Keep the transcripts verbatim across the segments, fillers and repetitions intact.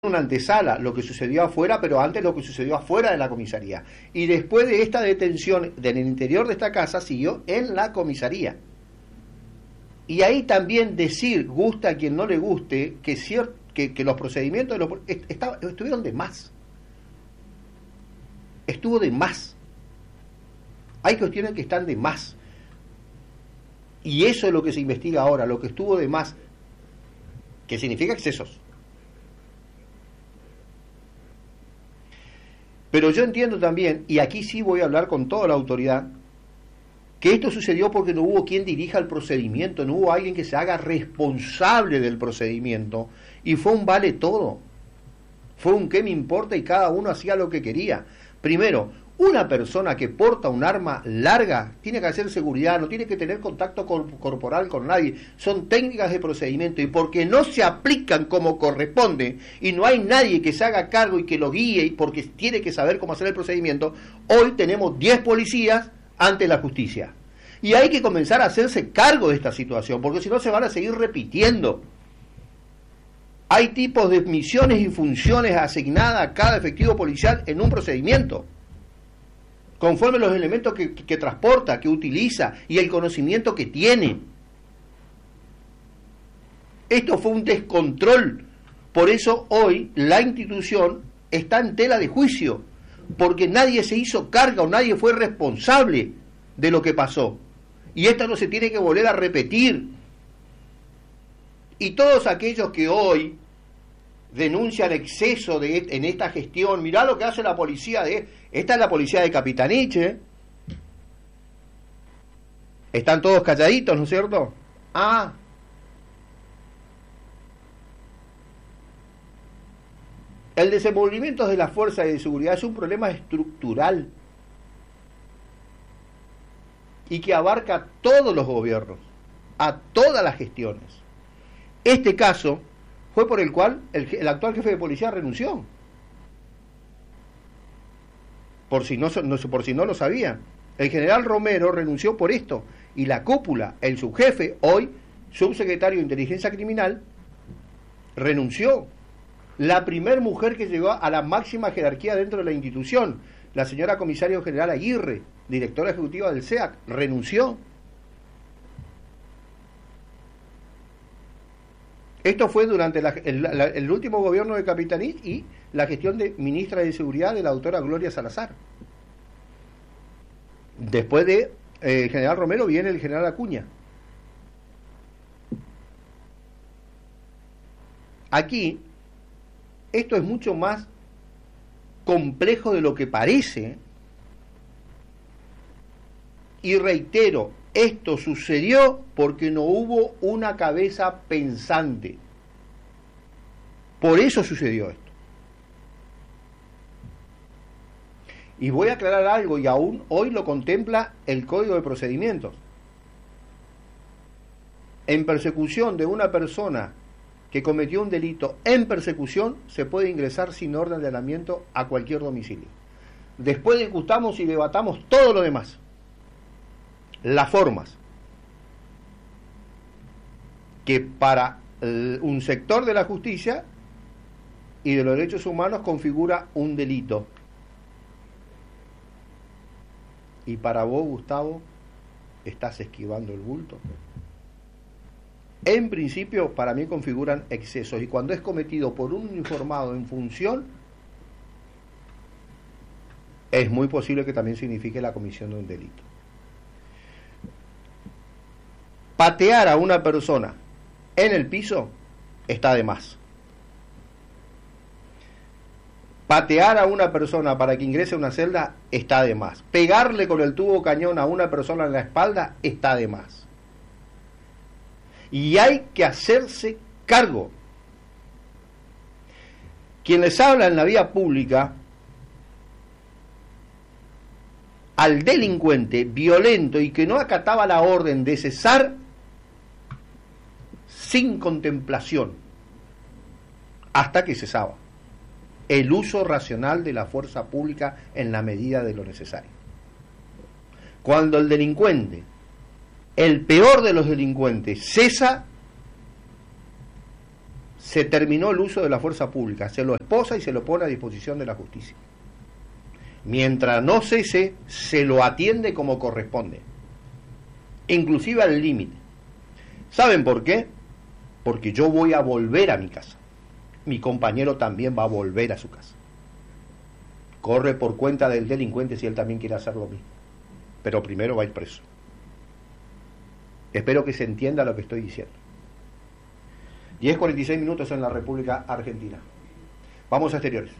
una antesala, lo que sucedió afuera, pero antes lo que sucedió afuera de la comisaría. Y después de esta detención en el interior de esta casa, siguió en la comisaría. Y ahí también decir, gusta a quien no le guste, que, cier- que, que los procedimientos de los, est- estaba- estuvieron de más. Estuvo de más. Hay cuestiones que están de más. Y eso es lo que se investiga ahora, lo que estuvo de más, que significa excesos. Pero yo entiendo también, y aquí sí voy a hablar con toda la autoridad, que esto sucedió porque no hubo quien dirija el procedimiento, no hubo alguien que se haga responsable del procedimiento, y fue un vale todo. Fue un qué me importa y cada uno hacía lo que quería. Primero, una persona que porta un arma larga tiene que hacer seguridad, no tiene que tener contacto cor- corporal con nadie. Son técnicas de procedimiento y porque no se aplican como corresponde y no hay nadie que se haga cargo y que lo guíe y porque tiene que saber cómo hacer el procedimiento, hoy tenemos diez policías ante la justicia. Y hay que comenzar a hacerse cargo de esta situación porque si no se van a seguir repitiendo. Hay tipos de misiones y funciones asignadas a cada efectivo policial en un procedimiento, conforme los elementos que, que, que transporta, que utiliza y el conocimiento que tiene. Esto fue un descontrol. Por eso hoy la institución está en tela de juicio, porque nadie se hizo cargo, nadie fue responsable de lo que pasó. Y esto no se tiene que volver a repetir. Y todos aquellos que hoy denuncian exceso de, en esta gestión, mirá lo que hace la policía de... Esta es la policía de Capitaniche. Están todos calladitos, ¿no es cierto? Ah. El desenvolvimiento de las fuerzas de seguridad es un problema estructural y que abarca a todos los gobiernos, a todas las gestiones. Este caso fue por el cual el, el actual jefe de policía renunció. Por si no, no, por si no lo sabía. El general Romero renunció por esto. Y la cúpula, el subjefe, hoy subsecretario de Inteligencia Criminal, renunció. La primer mujer que llegó a la máxima jerarquía dentro de la institución, la señora comisario general Aguirre, directora ejecutiva del C E A C, renunció. Esto fue durante la, el, la, el último gobierno de Capitanich y la gestión de ministra de Seguridad de la doctora Gloria Salazar. Después de eh, general Romero viene el general Acuña. Aquí, esto es mucho más complejo de lo que parece. Y reitero, esto sucedió porque no hubo una cabeza pensante. Por eso sucedió esto. Y voy a aclarar algo, y aún hoy lo contempla el Código de Procedimientos. En persecución de una persona que cometió un delito en persecución, se puede ingresar sin orden de allanamiento a cualquier domicilio. Después discutamos y debatamos todo lo demás. Las formas que para eh, un sector de la justicia y de los derechos humanos configura un delito. Y para vos, Gustavo, estás esquivando el bulto. En principio, para mí configuran excesos, y cuando es cometido por un uniformado en función, es muy posible que también signifique la comisión de un delito. Patear a una persona en el piso está de más. Patear a una persona para que ingrese a una celda está de más. Pegarle con el tubo cañón a una persona en la espalda está de más. Y hay que hacerse cargo. Quien les habla en la vía pública, al delincuente violento y que no acataba la orden de cesar, sin contemplación, hasta que cesaba el uso racional de la fuerza pública en la medida de lo necesario. Cuando el delincuente, el peor de los delincuentes, cesa, se terminó el uso de la fuerza pública, se lo esposa y se lo pone a disposición de la justicia. Mientras no cese, se lo atiende como corresponde, inclusive al límite. ¿Saben por qué? Porque yo voy a volver a mi casa, mi compañero también va a volver a su casa. Corre por cuenta del delincuente si él también quiere hacer lo mismo, pero primero va a ir preso. Espero que se entienda lo que estoy diciendo. diez cuarenta y seis minutos en la República Argentina. Vamos a exteriores.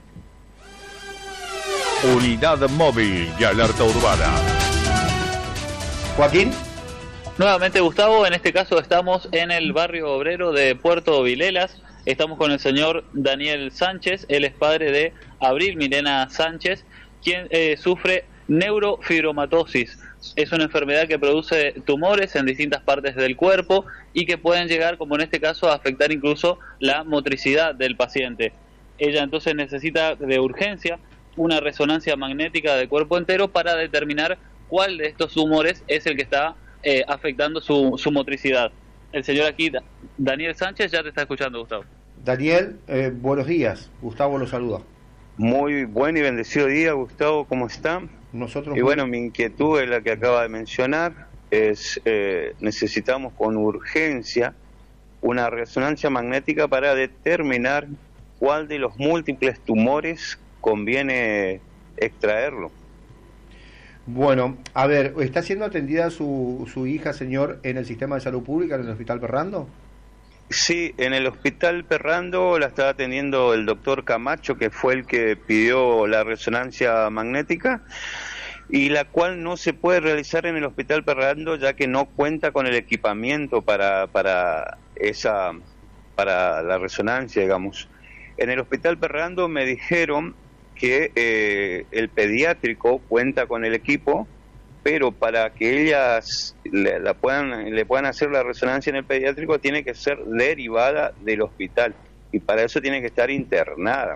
Unidad móvil y alerta urbana. Joaquín. Nuevamente, Gustavo, en este caso estamos en el barrio obrero de Puerto Vilelas. Estamos con el señor Daniel Sánchez, él es padre de Abril Milena Sánchez, quien eh, sufre neurofibromatosis. Es una enfermedad que produce tumores en distintas partes del cuerpo y que pueden llegar, como en este caso, a afectar incluso la motricidad del paciente. Ella entonces necesita de urgencia una resonancia magnética del cuerpo entero para determinar cuál de estos tumores es el que está eh, afectando su, su motricidad. El señor aquí, Daniel Sánchez, ya te está escuchando, Gustavo. Daniel, eh, buenos días. Gustavo lo saluda. Muy buen y bendecido día, Gustavo, ¿cómo está? Nosotros. Y bueno, mi inquietud es la que acaba de mencionar, es eh, necesitamos con urgencia una resonancia magnética para determinar cuál de los múltiples tumores conviene extraerlo. Bueno, a ver, ¿está siendo atendida su, su hija, señor, en el sistema de salud pública, en el Hospital Perrando? Sí, en el Hospital Perrando la está atendiendo el doctor Camacho, que fue el que pidió la resonancia magnética, y la cual no se puede realizar en el Hospital Perrando ya que no cuenta con el equipamiento para, para, esa, para la resonancia, digamos. En el Hospital Perrando me dijeron que eh, el pediátrico cuenta con el equipo, pero para que ellas le, la puedan, le puedan hacer la resonancia en el pediátrico tiene que ser derivada del hospital y para eso tiene que estar internada.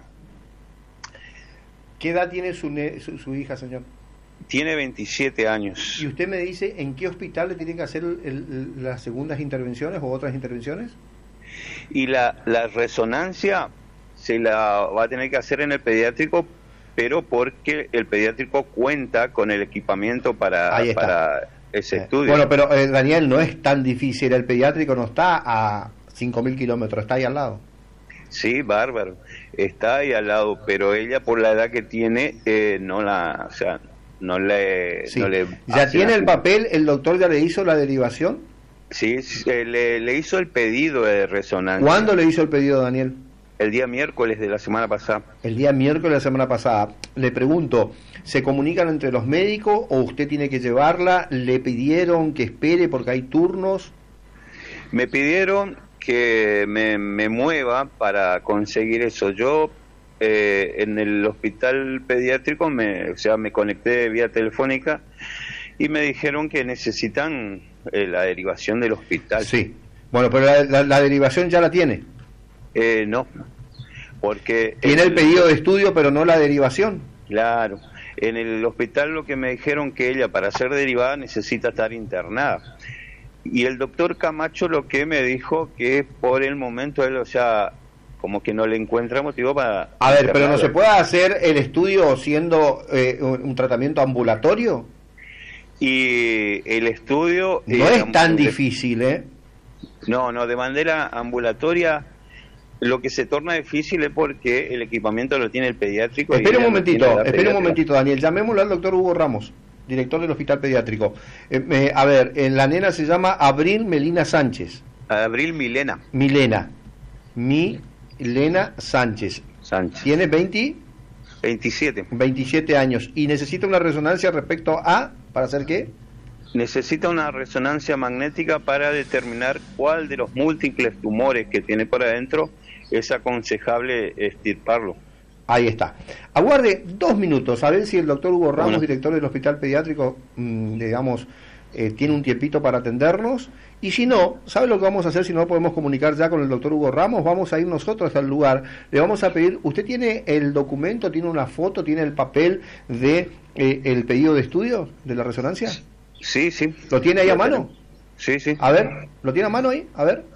¿Qué edad tiene su, su, su hija, señor? Tiene veintisiete años. ¿Y usted me dice en qué hospital le tienen que hacer el, el, las segundas intervenciones o otras intervenciones? Y la, la resonancia se la va a tener que hacer en el pediátrico, pero porque el pediátrico cuenta con el equipamiento para, para ese eh, estudio. Bueno, pero eh, Daniel, no es tan difícil, el pediátrico no está a cinco mil kilómetros, está ahí al lado. Sí, bárbaro, está ahí al lado, pero ella por la edad que tiene, eh, no la, o sea, no le... Sí. No le ¿Ya tiene el papel? ¿El doctor ya le hizo la derivación? Sí, eh, le, le hizo el pedido de resonancia. ¿Cuándo le hizo el pedido, Daniel? El día miércoles de la semana pasada. El día miércoles de la semana pasada. Le pregunto, ¿se comunican entre los médicos o usted tiene que llevarla? ¿Le pidieron que espere porque hay turnos? Me pidieron que me, me mueva para conseguir eso. Yo eh, en el hospital pediátrico, me, o sea, me conecté vía telefónica y me dijeron que necesitan eh, la derivación del hospital. Sí. Bueno, pero la, la, la derivación ya la tiene. Eh, no, porque... Tiene el, el pedido de estudio, pero no la derivación. Claro, en el hospital lo que me dijeron que ella para ser derivada necesita estar internada. Y el doctor Camacho lo que me dijo que por el momento él, o sea, como que no le encuentra motivo para... A ver, pero ¿no se puede hacer el estudio siendo eh, un, un tratamiento ambulatorio? Y el estudio... No eh, es tan difícil, ¿eh? No, no, de manera ambulatoria... Lo que se torna difícil es porque el equipamiento lo tiene el pediátrico. Espera un momentito, espera un momentito, Daniel. Llamémosle al doctor Hugo Ramos, director del Hospital Pediátrico. Eh, eh, a ver, eh, la nena se llama Abril Melina Sánchez. Abril Milena. Milena. Milena Sánchez. Sánchez. ¿Tiene veinte? veintisiete. veintisiete años. ¿Y necesita una resonancia respecto a... ¿Para hacer qué? Necesita una resonancia magnética para determinar cuál de los múltiples tumores que tiene por adentro es aconsejable extirparlo. Ahí está. Aguarde dos minutos a ver si el doctor Hugo Ramos, bueno. director del Hospital Pediátrico, mmm, digamos, eh, tiene un tiempito para atendernos. Y si no, ¿sabe lo que vamos a hacer si no podemos comunicar ya con el doctor Hugo Ramos? Vamos a ir nosotros al lugar. Le vamos a pedir, ¿usted tiene el documento, tiene una foto, tiene el papel de eh, el pedido de estudio de la resonancia? Sí, sí. ¿Lo tiene ahí a mano? Sí, sí. A ver, ¿lo tiene a mano ahí? A ver.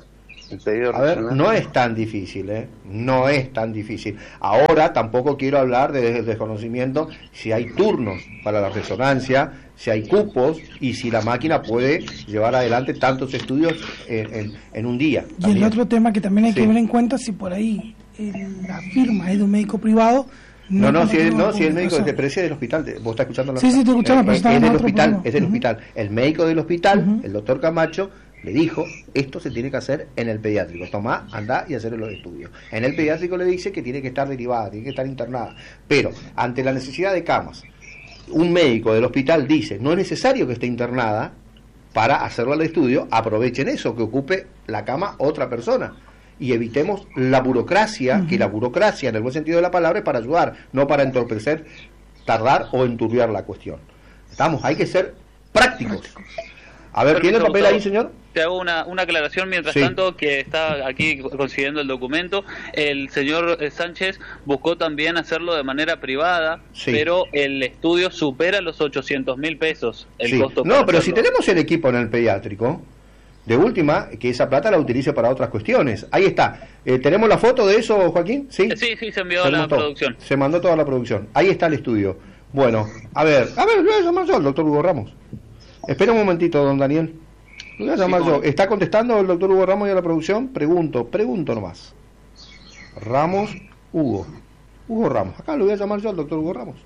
el pedido A ver, racional. no es tan difícil, ¿eh? No es tan difícil. Ahora tampoco quiero hablar de desconocimiento si hay turnos para la resonancia, si hay cupos y si la máquina puede llevar adelante tantos estudios en, en, en un día. Y también. el otro tema que también hay Sí. que ver en cuenta, si por ahí el- la firma es de un médico privado. No, no, si es, compartimos no, si el con médico otra de persona. precio del hospital, te- vos estás escuchando la Sí, sí, estoy escuchando, pero eh, estaba es en del otro hospital, programa. es del Ujú. hospital. El médico del hospital, Ujú. el doctor Camacho, le dijo, esto se tiene que hacer en el pediátrico. Tomá, andá y hacer los estudios. En el pediátrico le dice que tiene que estar derivada, tiene que estar internada. Pero, ante la necesidad de camas, un médico del hospital dice, no es necesario que esté internada para hacerlo al estudio, aprovechen eso, que ocupe la cama otra persona. Y evitemos la burocracia, que la burocracia, en el buen sentido de la palabra, es para ayudar, no para entorpecer, tardar o enturbiar la cuestión. Estamos, hay que ser prácticos. A ver, ¿tiene el Permiso, papel Gustavo. ahí, señor? Te hago una, una aclaración mientras Sí. tanto, que está aquí consiguiendo el documento. El señor eh, Sánchez buscó también hacerlo de manera privada, Sí. pero el estudio supera los ochocientos mil pesos el Sí. costo. No, para pero si hacerlo. tenemos el equipo en el pediátrico, de última, que esa plata la utilice para otras cuestiones. Ahí está. Eh, ¿Tenemos la foto de eso, Joaquín? Sí, Eh, Sí, sí, se envió a Tenemos la todo. producción. Se mandó toda la producción. Ahí está el estudio. Bueno, a ver, a ver, lo voy a llamar yo al doctor Hugo Ramos. Espera un momentito, don Daniel. Lo voy a llamar yo. ¿Está contestando el doctor Hugo Ramos y a la producción? Pregunto, pregunto nomás. Ramos, Hugo. Hugo Ramos. Acá lo voy a llamar yo al doctor Hugo Ramos.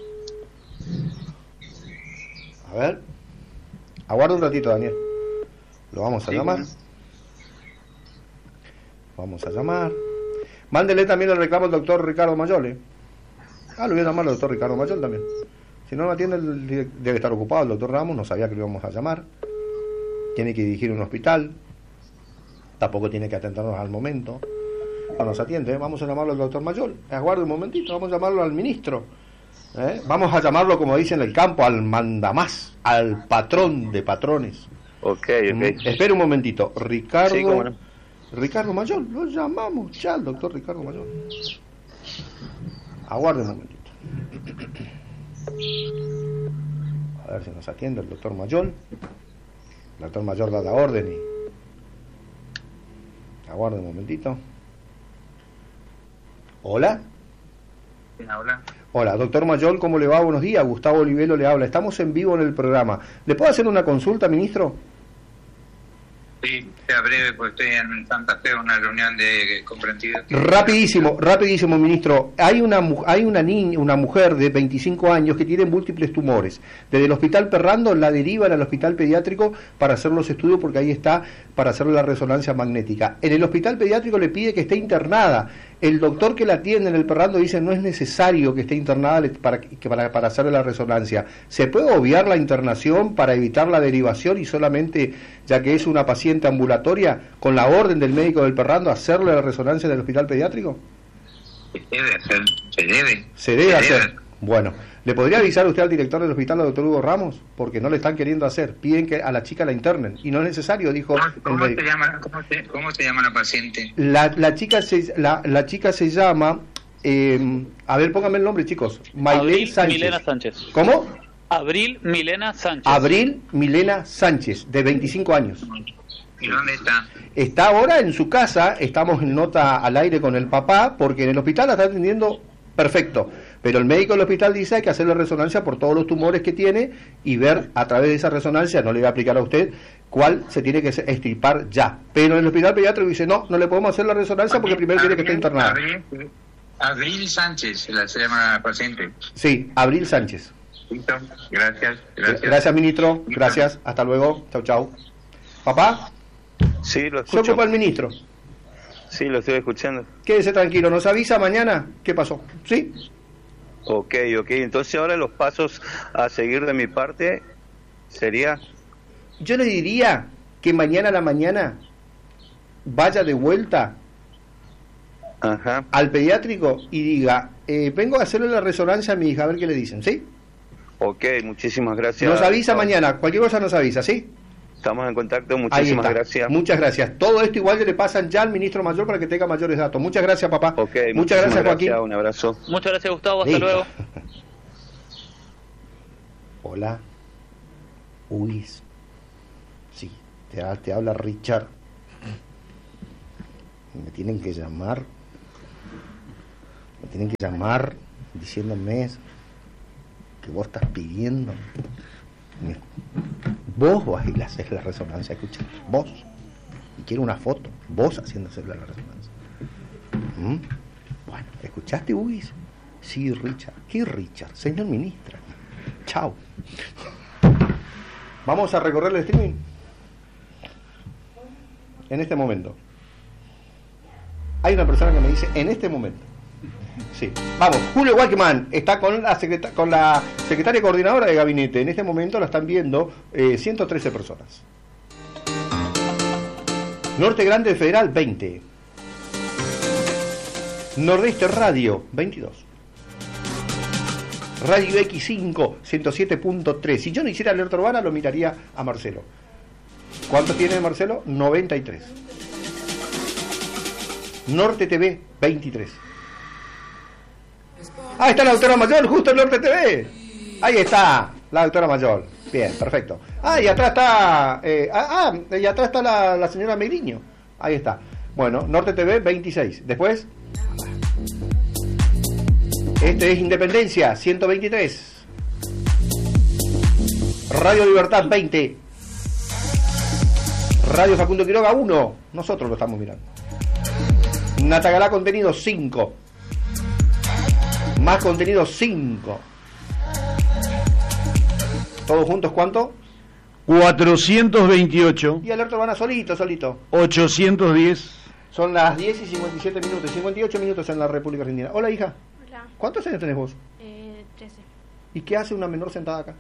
A ver. Aguarda un ratito, Daniel. Lo vamos a Sí, llamar. bueno. Vamos a llamar. Mándele también el reclamo al doctor Ricardo Mayole. Ah, lo voy a llamar al doctor Ricardo Mayol también. Si no lo atiende, el direct- debe estar ocupado el doctor Ramos, no sabía que lo íbamos a llamar. Tiene que dirigir un hospital. Tampoco tiene que atendernos al momento. No nos atiende, ¿eh? Vamos a llamarlo al doctor Mayol. Aguarde un momentito, vamos a llamarlo al ministro. ¿eh? Vamos a llamarlo, como dicen en el campo, al mandamás, al patrón de patrones. Ok, Mm, ok. Espera un momentito. Ricardo. Sí, cómo no. Ricardo Mayol, lo llamamos ya al doctor Ricardo Mayol. Aguarde un momentito. A ver si nos atiende el doctor Mayol. El doctor Mayol da la orden y... Aguarde un momentito. Hola. Habla. Hola, doctor Mayol, ¿cómo le va? Buenos días. Gustavo Olivelo le habla. Estamos en vivo en el programa. ¿Le puedo hacer una consulta, ministro? Sí, sea breve, porque estoy en Santa Fe, una reunión de comprendidos. Rapidísimo, rapidísimo, ministro. Hay una mu- hay una niña, una mujer de veinticinco años que tiene múltiples tumores. Desde el hospital Perrando la derivan al hospital pediátrico para hacer los estudios porque ahí está para hacer la resonancia magnética. En el hospital pediátrico le pide que esté internada. El doctor que la atiende en el Perrando dice no es necesario que esté internada le- para, que- para, para hacerle la resonancia. ¿Se puede obviar la internación para evitar la derivación y solamente, ya que es una paciente ambulatoria, con la orden del médico del Perrando, hacerle la resonancia en el hospital pediátrico? Se debe hacer, se debe. Se debe hacer. Bueno, ¿le podría avisar usted al director del hospital, al doctor Hugo Ramos? Porque no le están queriendo hacer. Piden que a la chica la internen. Y no es necesario, dijo ¿Cómo, el cómo médico. se llama, cómo, se, ¿Cómo se llama la paciente? La, la, chica se, la, la chica se llama... eh, a ver, póngame el nombre, chicos. Maylén Abril Sánchez. Milena Sánchez. ¿Cómo? Abril Milena Sánchez. Abril Milena Sánchez, de veinticinco años. ¿Y dónde está? Está ahora en su casa, estamos en nota al aire con el papá, porque en el hospital la está atendiendo perfecto. Pero el médico del hospital dice hay que hacerle resonancia por todos los tumores que tiene y ver a través de esa resonancia, no le voy a aplicar a usted, cuál se tiene que extirpar ya. Pero en el hospital pediátrico dice no, no le podemos hacer la resonancia porque primero tiene que estar internada. Abril, Abril Sánchez, se la se llama la paciente. Sí, Abril Sánchez. Listo, gracias, gracias. Gracias, ministro. Gracias. Hasta luego. Chau, chau. Papá, Sí, lo se escucho. ocupa el ministro. Sí, lo estoy escuchando. Quédese tranquilo. ¿Nos avisa mañana qué pasó? ¿Sí? Ok, ok. Entonces ahora los pasos a seguir de mi parte sería... Yo le diría que mañana a la mañana vaya de vuelta Ajá. al pediátrico y diga, eh, vengo a hacerle la resonancia a mi hija, a ver qué le dicen, ¿sí? Ok, muchísimas gracias. Nos avisa Gustavo. mañana, cualquier cosa nos avisa, ¿sí? Estamos en contacto, Ahí muchísimas está. gracias. Muchas gracias. Todo esto igual le pasan ya al ministro mayor para que tenga mayores datos. Muchas gracias, papá. Ok, Muchas muchísimas gracias, Joaquín. Un abrazo. Muchas gracias, Gustavo. Hasta Listo. luego. Hola. Luis. Sí, te, te habla Richard. me tienen que llamar, me tienen que llamar diciéndome que vos estás pidiendo. Vos vas y le haces la resonancia, escucha, vos. Y quiero una foto, vos haciéndose la resonancia. ¿Mm? Bueno, ¿escuchaste, Ugis? Sí, Richard. ¿Qué Richard? Señor ministra. Chao. Vamos a recorrer el streaming en este momento. Hay una persona que me dice en este momento. Sí. Vamos, Julio Walkman está con la, secreta- con la secretaria coordinadora de gabinete. En este momento la están viendo eh, ciento trece personas. Norte Grande Federal, veinte. Nordeste Radio, veintidós. Radio X cinco, ciento siete punto tres. Si yo no hiciera alerta urbana, lo miraría a Marcelo. ¿Cuánto tiene Marcelo? noventa y tres. Norte T V, veintitrés. Ah, está la doctora Mayor, justo en Norte T V. Ahí está, la doctora Mayor. Bien, perfecto. Ah, y atrás está... Eh, ah, ah, y atrás está la, la señora Meriño. Ahí está. Bueno, Norte T V, veintiséis. Después... Este es Independencia, ciento veintitrés. Radio Libertad, veinte. Radio Facundo Quiroga, uno. Nosotros lo estamos mirando. Natagalá Contenido, cinco. Más Contenido, cinco. ¿Todos juntos cuánto? cuatrocientos veintiocho. Y Alerta Urbana solito, solito. ochocientos diez. Son las diez y cincuenta y siete minutos. cincuenta y ocho minutos en la República Argentina. Hola, hija. Hola. ¿Cuántos años tenés vos? Eh, trece. ¿Y qué hace una menor sentada acá?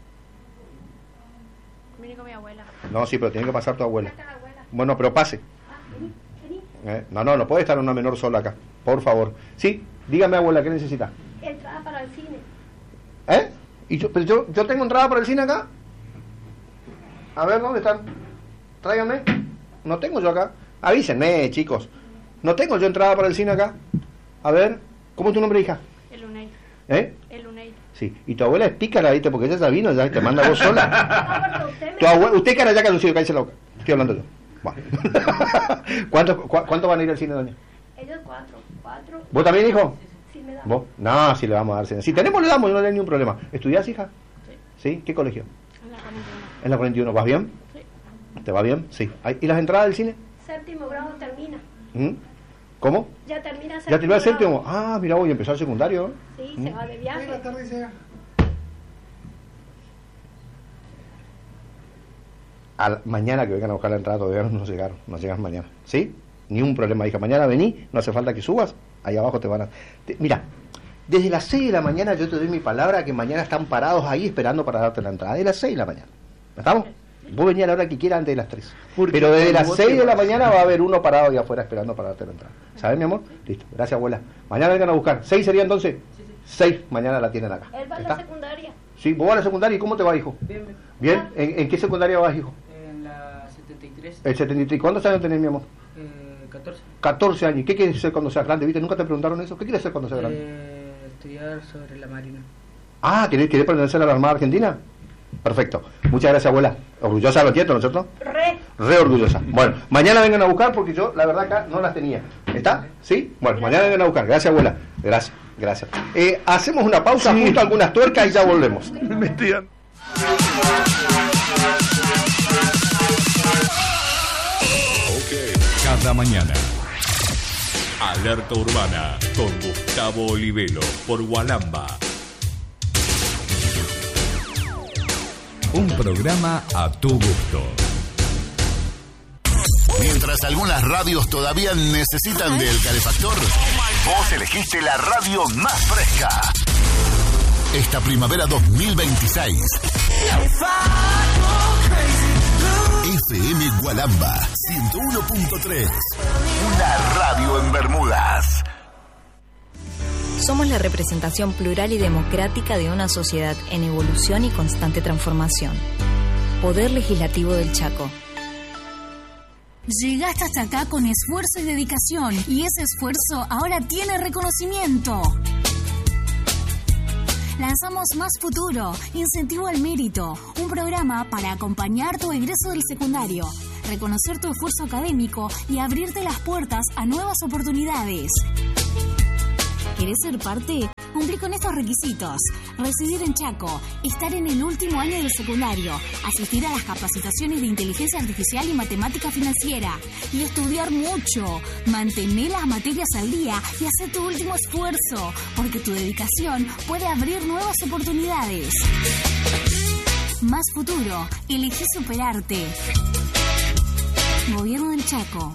Vine con mi abuela. No, sí, pero tiene que pasar tu abuela. Acá está la abuela. Bueno, pero pase. Ah, vení, vení. Eh, no, no, no puede estar una menor sola acá. Por favor. Sí, dígame, abuela, ¿qué necesita? Entrada para el cine. ¿Eh? ¿Y yo, pero yo, yo tengo entrada para el cine acá? A ver, ¿dónde están? Tráiganme. No tengo yo acá. Avísenme, chicos. No tengo yo entrada para el cine acá. A ver, ¿cómo es tu nombre, hija? El Uneid. ¿Eh? El Uneid. Sí. Y tu abuela es pícara, ¿viste? Porque ella ya vino, ya te manda vos sola. No, porque usted me... Tu abuela, usted cara ya que anunció, cállese la boca. Estoy hablando yo. Bueno. ¿Cuánto, cu- ¿Cuánto van a ir al cine, doña? Ellos cuatro. Cuatro. ¿Vos también, hijo? Sí, me da. ¿Vos? No, si le vamos a dar cine. Si tenemos, le damos, no hay ningún problema. ¿Estudiás, hija? Sí. ¿Sí? ¿Qué colegio? En la cuarenta y uno. En la cuarenta y uno. ¿Vas bien? Sí. ¿Te va bien? Sí. ¿Hay- ¿Y las entradas del cine? Séptimo grado termina. ¿Mm? ¿Cómo? Ya termina séptimo. ¿Ya terminó el grado. séptimo? Ah, mira, voy a empezar el secundario. ¿eh? Sí, ¿Mm? se va de viaje. A la- mañana que vengan a buscar la entrada todavía no llegaron, no llegan mañana. ¿Sí? Ni un problema, hija. Mañana vení, no hace falta que subas, ahí abajo te van a... te- mira, desde las seis de la mañana yo te doy mi palabra que mañana están parados ahí esperando para darte la entrada. De las seis de la mañana. ¿Estamos? Vos venís a la hora que quieras antes de las tres. Porque Pero desde las vos seis te de la vas. mañana va a haber uno parado ahí afuera esperando para darte la entrada. ¿Sabes, mi amor? Listo. Gracias, abuela. Mañana vengan a buscar. ¿Seis sería entonces? Seis. Mañana la tienen acá. Él va a la ¿Está? secundaria. Sí, vos vas a la secundaria. ¿Y cómo te va, hijo? Bien, bien. ¿Bien? ¿En, en qué secundaria vas, hijo? En la setenta y tres, El setenta y tres. ¿Cuántos años tenés, mi amor? eh, catorce. catorce años. ¿Y qué quieres ser cuando seas grande? ¿Viste? ¿Nunca te preguntaron eso? ¿Qué quieres ser cuando seas grande? Eh, estudiar sobre la Marina. Ah, ¿querés, querés pertenecer a la Armada Argentina? Perfecto. Muchas gracias, abuela. Orgullosa, lo entiendo, ¿no es cierto? Re. Re orgullosa. Bueno, mañana vengan a buscar porque yo, la verdad, acá no las tenía. ¿Está? ¿Sí? Bueno, mañana vengan a buscar. Gracias, abuela. Gracias, gracias. Eh, hacemos una pausa, Sí. justo algunas tuercas y ya volvemos. Me estoy dando- Cada mañana. Alerta Urbana con Gustavo Olivelo por Gualamba. Un programa a tu gusto. Mientras algunas radios todavía necesitan del calefactor, vos elegiste la radio más fresca. Esta primavera dos mil veintiséis. F M Gualamba ciento uno punto tres. Una radio en Bermudas. Somos la representación plural y democrática de una sociedad en evolución y constante transformación. Poder Legislativo del Chaco. Llegaste hasta acá con esfuerzo y dedicación, y ese esfuerzo ahora tiene reconocimiento. Lanzamos Más Futuro, Incentivo al Mérito, un programa para acompañar tu egreso del secundario. reconocer tu esfuerzo académico y abrirte las puertas a nuevas oportunidades. ¿Querés ser parte? Cumplí con estos requisitos: residir en Chaco, estar en el último año del secundario, asistir a las capacitaciones de inteligencia artificial y matemática financiera, y estudiar mucho. Mantener las materias al día y hacer tu último esfuerzo, porque tu dedicación puede abrir nuevas oportunidades. Más futuro, elegí superarte. Gobierno del Chaco.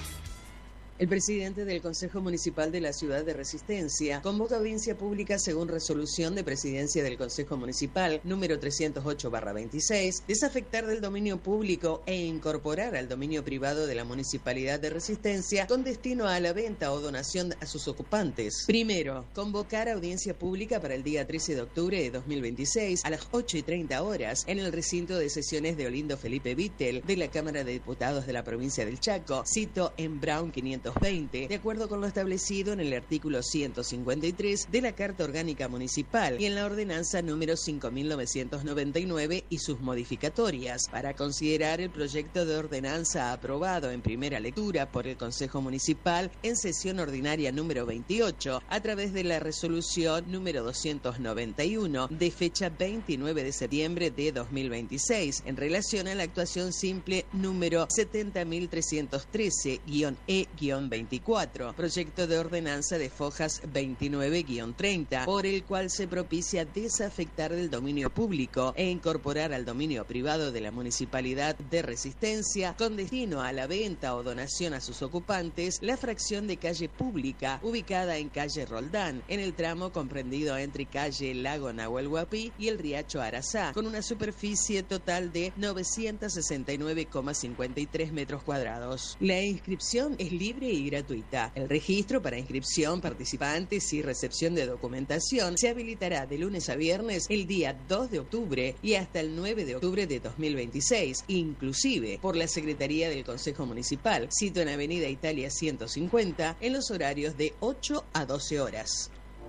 El presidente del Consejo Municipal de la Ciudad de Resistencia convoca audiencia pública según resolución de presidencia del Consejo Municipal número trescientos ocho barra veintiséis, desafectar del dominio público e incorporar al dominio privado de la Municipalidad de Resistencia con destino a la venta o donación a sus ocupantes. Primero, convocar audiencia pública para el día trece de octubre de dos mil veintiséis a las ocho y treinta horas en el recinto de sesiones de Olindo Felipe Vittel de la Cámara de Diputados de la provincia del Chaco, sito en Brown quinientos veinte, de acuerdo con lo establecido en el artículo ciento cincuenta y tres de la Carta Orgánica Municipal y en la Ordenanza número cinco mil novecientos noventa y nueve y sus modificatorias, para considerar el proyecto de ordenanza aprobado en primera lectura por el Consejo Municipal en sesión ordinaria número veintiocho a través de la resolución número doscientos noventa y uno de fecha veintinueve de septiembre de dos mil veintiséis en relación a la actuación simple número setenta mil trescientos trece E veinticuatro, proyecto de ordenanza de Fojas veintinueve treinta, por el cual se propicia desafectar del dominio público e incorporar al dominio privado de la Municipalidad de Resistencia con destino a la venta o donación a sus ocupantes la fracción de calle pública ubicada en calle Roldán, en el tramo comprendido entre calle Lago Nahuel Huapi y el Riacho Arazá, con una superficie total de novecientos sesenta y nueve coma cincuenta y tres metros cuadrados. La inscripción es libre y gratuita. El registro para inscripción, participantes y recepción de documentación se habilitará de lunes a viernes el día dos de octubre y hasta el nueve de octubre de dos mil veintiséis, inclusive por la Secretaría del Consejo Municipal, sito en Avenida Italia ciento cincuenta, en los horarios de ocho a doce horas.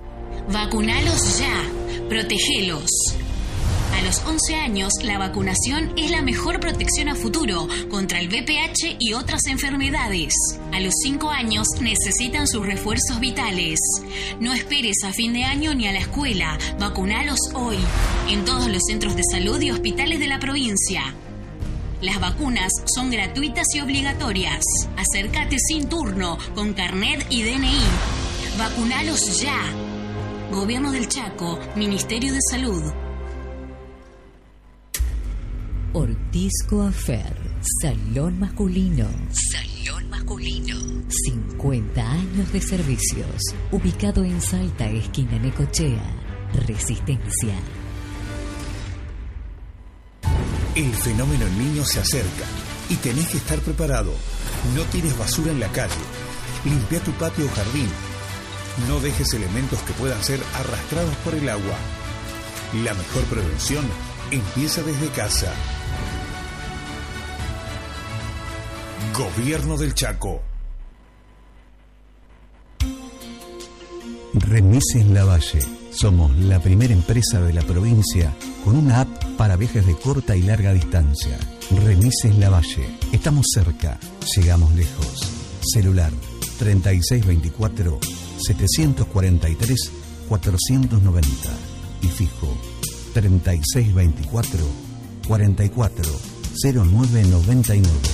Vacunalos ya, protegelos. A los once años, la vacunación es la mejor protección a futuro contra el V P H y otras enfermedades. A los cinco años necesitan sus refuerzos vitales. No esperes a fin de año ni a la escuela. Vacunalos hoy, en todos los centros de salud y hospitales de la provincia. Las vacunas son gratuitas y obligatorias. Acércate sin turno, con carnet y D N I. Vacunalos ya. Gobierno del Chaco, Ministerio de Salud. Ortiz Coafer, salón masculino. Salón masculino. cincuenta años de servicios. Ubicado en Salta, esquina Necochea. Resistencia. El fenómeno El Niño se acerca y tenés que estar preparado. No tires basura en la calle. Limpia tu patio o jardín. No dejes elementos que puedan ser arrastrados por el agua. La mejor prevención empieza desde casa. Gobierno del Chaco. Remises Lavalle. Somos la primera empresa de la provincia con una app para viajes de corta y larga distancia. Remises Lavalle. Estamos cerca, llegamos lejos. Celular treinta y seis veinticuatro, setecientos cuarenta y tres, cuatrocientos noventa. Y fijo treinta y seis veinticuatro, cuarenta y cuatro, cero nueve noventa y nueve.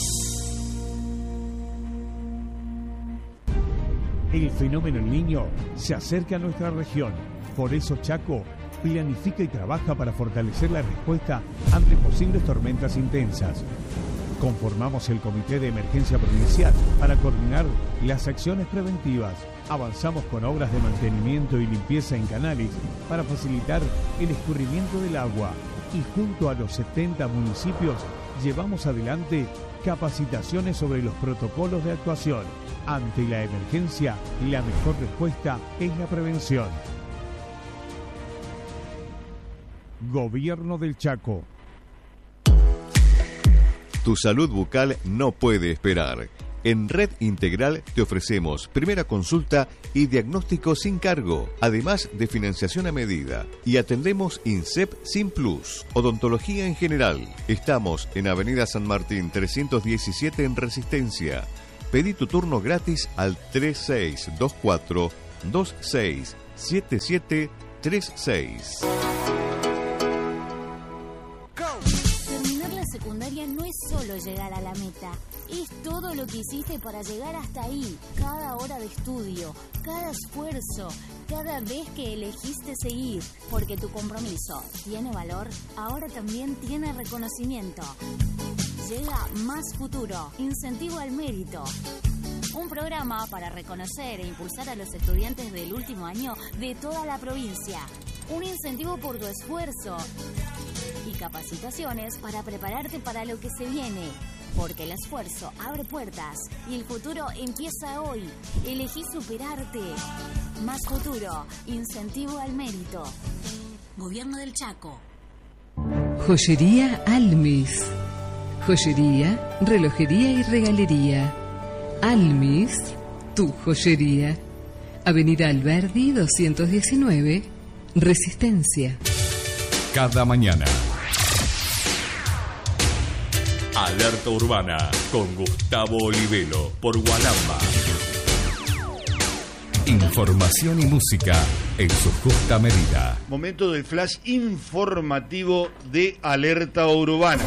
El fenómeno El Niño se acerca a nuestra región. Por eso Chaco planifica y trabaja para fortalecer la respuesta ante posibles tormentas intensas. Conformamos el Comité de Emergencia Provincial para coordinar las acciones preventivas. Avanzamos con obras de mantenimiento y limpieza en canales para facilitar el escurrimiento del agua. Y junto a los setenta municipios llevamos adelante capacitaciones sobre los protocolos de actuación. Ante la emergencia, la mejor respuesta es la prevención. Gobierno del Chaco. Tu salud bucal no puede esperar. En Red Integral te ofrecemos primera consulta y diagnóstico sin cargo, además de financiación a medida. Y atendemos INSEP sin plus, odontología en general. Estamos en Avenida San Martín trescientos diecisiete en Resistencia. Pedí tu turno gratis al tres seis dos cuatro dos seis siete siete tres seis. Terminar la secundaria no es solo llegar a la meta, es todo lo que hiciste para llegar hasta ahí. Cada hora de estudio, cada esfuerzo, cada vez que elegiste seguir. Porque tu compromiso tiene valor, ahora también tiene reconocimiento. Llega Más Futuro, Incentivo al Mérito. Un programa para reconocer e impulsar a los estudiantes del último año de toda la provincia. Un incentivo por tu esfuerzo y capacitaciones para prepararte para lo que se viene. Porque el esfuerzo abre puertas y el futuro empieza hoy. Elegí superarte. Más Futuro, Incentivo al Mérito. Gobierno del Chaco. Joyería Almis. Joyería, relojería y regalería. Almis, tu joyería. Avenida Alberdi doscientos diecinueve, Resistencia. Cada mañana. Alerta Urbana con Gustavo Olivelo por Gualamba. Información y música en su justa medida. Momento del flash informativo de Alerta Urbana.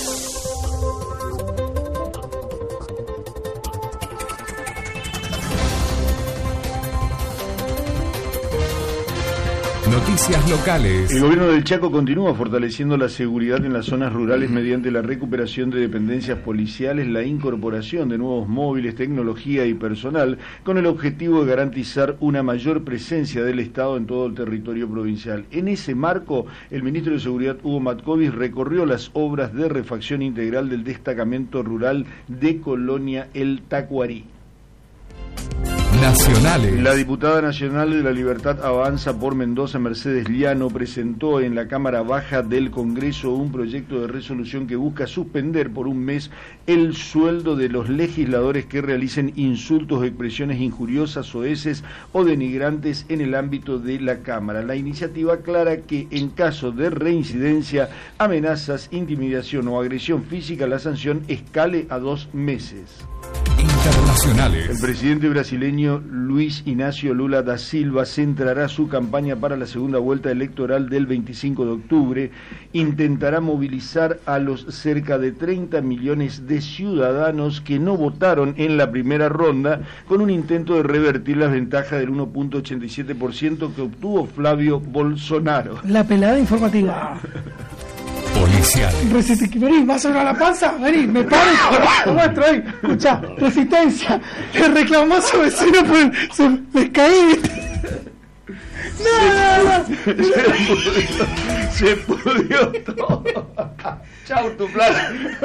Noticias locales. El gobierno del Chaco continúa fortaleciendo la seguridad en las zonas rurales mediante la recuperación de dependencias policiales, la incorporación de nuevos móviles, tecnología y personal, con el objetivo de garantizar una mayor presencia del Estado en todo el territorio provincial. En ese marco, el ministro de Seguridad, Hugo Matkovic, recorrió las obras de refacción integral del destacamento rural de Colonia El Tacuarí. Nacionales. La diputada nacional de la Libertad Avanza por Mendoza, Mercedes Liano, presentó en la Cámara Baja del Congreso un proyecto de resolución que busca suspender por un mes el sueldo de los legisladores que realicen insultos, expresiones injuriosas, soeces o denigrantes en el ámbito de la Cámara. La iniciativa aclara que en caso de reincidencia, amenazas, intimidación o agresión física, la sanción escale a dos meses. Internacionales. El presidente brasileño Luis Inácio Lula da Silva centrará su campaña para la segunda vuelta electoral del veinticinco de octubre. Intentará movilizar a los cerca de treinta millones de ciudadanos que no votaron en la primera ronda, con un intento de revertir las ventajas del uno punto ochenta y siete por ciento que obtuvo Flavio Bolsonaro. La pelada informativa. Policial. Resist- vení, vas a ir a la panza, vení, me paro y te muestro ahí. Escuchá, Resistencia, le reclamó a su vecino por el, se, les caí. No, no, no. Se pudrió todo. Chau, tu plan.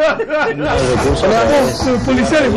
Los policiales.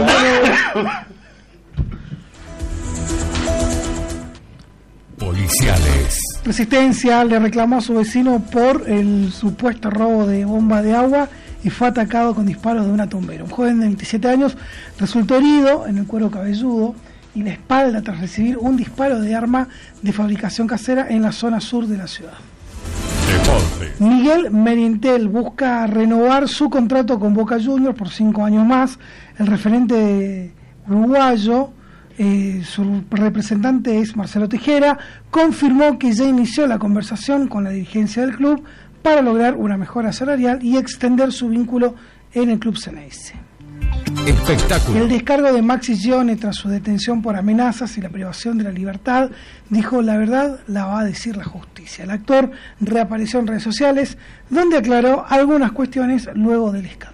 Policiales. Resistencia le reclamó a su vecino por el supuesto robo de bomba de agua y fue atacado con disparos de una tombera. Un joven de veintisiete años resultó herido en el cuero cabelludo y la espalda tras recibir un disparo de arma de fabricación casera en la zona sur de la ciudad. Deporte. Miguel Merentiel busca renovar su contrato con Boca Juniors por cinco años más. El referente uruguayo, Eh, su representante es Marcelo Tejera, confirmó que ya inició la conversación con la dirigencia del club para lograr una mejora salarial y extender su vínculo en el club Ceneice. Espectáculo. El descargo de Maxi Gione tras su detención por amenazas y la privación de la libertad, dijo: la verdad la va a decir la justicia. El actor reapareció en redes sociales donde aclaró algunas cuestiones luego del escándalo.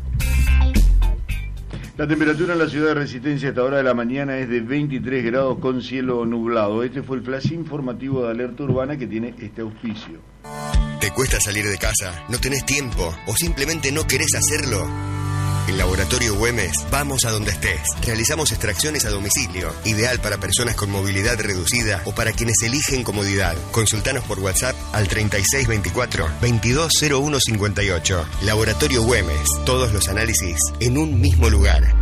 La temperatura en la ciudad de Resistencia a esta hora de la mañana es de veintitrés grados con cielo nublado. Este fue el flash informativo de Alerta Urbana que tiene este auspicio. ¿Te cuesta salir de casa? ¿No tenés tiempo? ¿O simplemente no querés hacerlo? En Laboratorio Güemes, vamos a donde estés. Realizamos extracciones a domicilio, ideal para personas con movilidad reducida o para quienes eligen comodidad. Consultanos por WhatsApp al treinta y seis veinticuatro veintidós cero uno cincuenta y ocho. Laboratorio Güemes, todos los análisis en un mismo lugar.